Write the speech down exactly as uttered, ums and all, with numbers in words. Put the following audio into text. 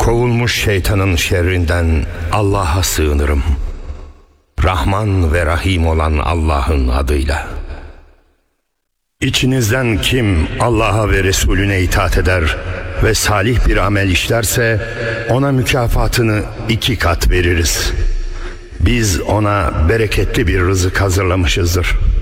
Kovulmuş şeytanın şerrinden Allah'a sığınırım. Rahman ve Rahim olan Allah'ın adıyla. İçinizden kim Allah'a ve Resulüne itaat eder ve salih bir amel işlerse ona mükafatını iki kat veririz. Biz ona bereketli bir rızık hazırlamışızdır.